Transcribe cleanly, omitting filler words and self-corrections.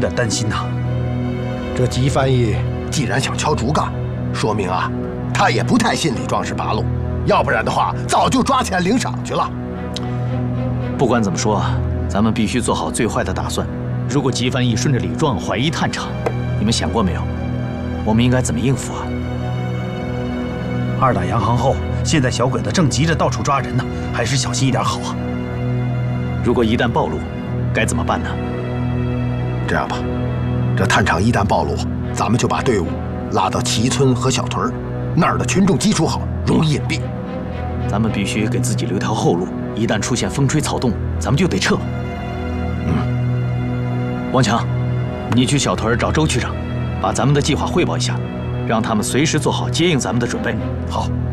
点担心呐。 这吉翻译既然想敲竹杠，说明啊，他也不太信李壮是八路，要不然的话，早就抓起来领赏去了。 不管怎么说，咱们必须做好最坏的打算。如果吉翻译顺着李壮怀疑探长，你们想过没有？我们应该怎么应付啊？ 二打洋行后，现在小鬼子正急着到处抓人呢，还是小心一点好啊。 如果一旦暴露，该怎么办呢？ 这样吧，这探长一旦暴露，咱们就把队伍拉到齐村和小屯那儿的群众基础好，容易隐蔽。 咱们必须给自己留条后路，一旦出现风吹草动，咱们就得撤。王强，你去小屯找周区长，把咱们的计划汇报一下，让他们随时做好接应咱们的准备。 好。